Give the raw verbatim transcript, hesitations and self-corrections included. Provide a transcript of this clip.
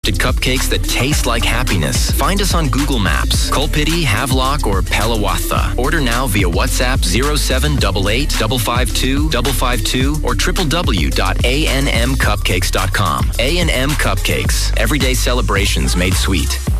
Cupcakes that taste like happiness. Find us on Google Maps, Colpitty, Havelock, or Palawatha. Order now via WhatsApp zero seven eight eight, five five two, five five two or w w w dot a n m cupcakes dot com. A and M Cupcakes. Everyday celebrations made sweet.